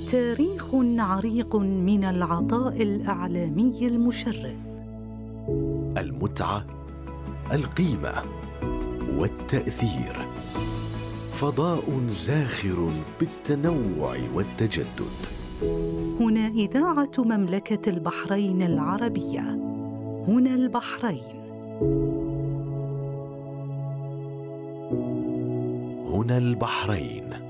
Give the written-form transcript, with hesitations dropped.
تاريخ عريق من العطاء الإعلامي المشرف. المتعة، القيمة والتأثير. فضاء زاخر بالتنوع والتجدد. هنا إذاعة مملكة البحرين العربية. هنا البحرين. هنا البحرين.